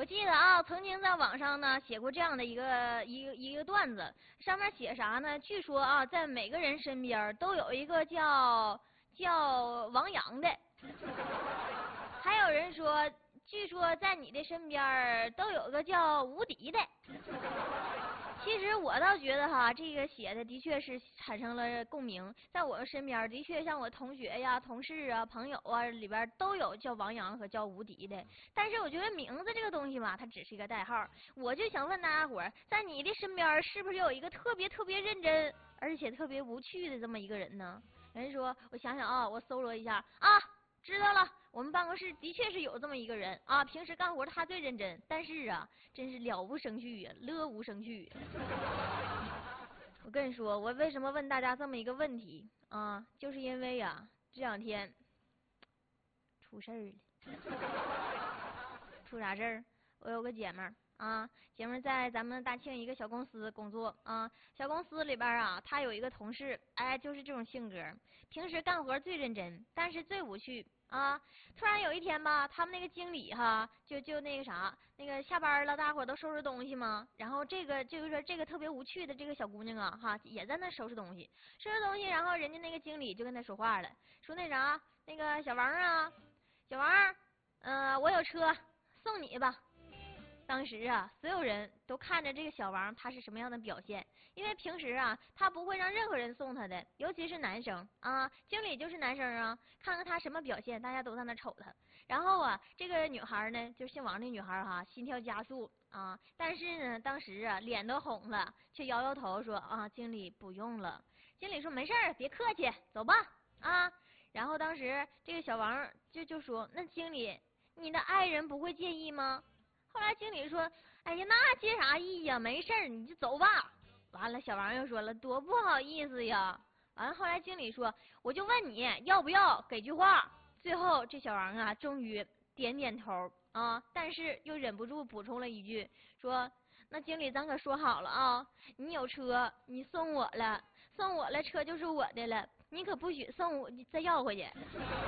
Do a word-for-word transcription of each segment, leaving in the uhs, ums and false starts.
记得啊，曾经在网上呢写过这样的一个一个一个段子，上面写啥呢？据说啊，在每个人身边都有一个叫叫王阳的，还有人说，据说在你的身边都有个叫无敌的。其实我倒觉得哈，这个写的的确是产生了共鸣，在我身边的确像我同学呀、同事啊、朋友啊里边都有叫王阳和叫无敌的。但是我觉得名字这个东西吧，它只是一个代号。我就想问大家伙，在你的身边是不是有一个特别特别认真，而且特别无趣的这么一个人呢？人说，我想想啊，我搜罗一下啊。知道了，我们办公室的确是有这么一个人啊，平时干活他最认真，但是啊，真是了无生趣呀，乐无生趣。我跟你说，我为什么问大家这么一个问题啊？就是因为呀，这两天出事儿了。出啥事儿？我有个姐们儿啊，姐们儿在咱们大庆一个小公司工作啊，小公司里边啊，她有一个同事，哎，就是这种性格，平时干活最认真，但是最无趣。啊！突然有一天吧，他们那个经理哈，就就那个啥，那个下班了，大家伙都收拾东西嘛。然后这个就是说这个特别无趣的这个小姑娘啊，哈，也在那收拾东西，收拾东西。然后人家那个经理就跟她说话了，说那啥，那个小王啊，小王，嗯、呃，我有车，送你吧。当时啊，所有人都看着这个小王他是什么样的表现，因为平时啊，他不会让任何人送他的，尤其是男生啊，经理就是男生啊，看看他什么表现，大家都在那瞅他。然后啊，这个女孩呢，就姓王的女孩哈、啊，心跳加速啊，但是呢，当时啊，脸都红了，却摇摇头说啊，经理不用了。经理说没事儿，别客气，走吧啊。然后当时这个小王就就说，那经理，你的爱人不会介意吗？后来经理说：“哎呀，那介啥意呀？没事儿，你就走吧。”完了，小王又说了：“多不好意思呀。”完了，后来经理说：“我就问你要不要给句话。”最后，这小王啊，终于点点头啊，但是又忍不住补充了一句，说：“那经理，咱可说好了啊，你有车，你送我了，送我了，车就是我的了，你可不许送我再要回去。”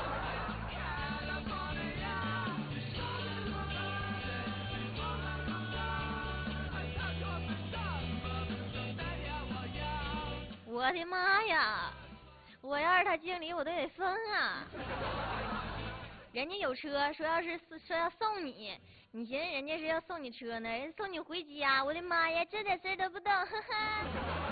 我的妈呀！我要是他经理，我都得疯啊！人家有车，说要是说要送你，你寻思人家是要送你车呢，人送你回家，我的妈呀，这点事儿都不懂，哈哈。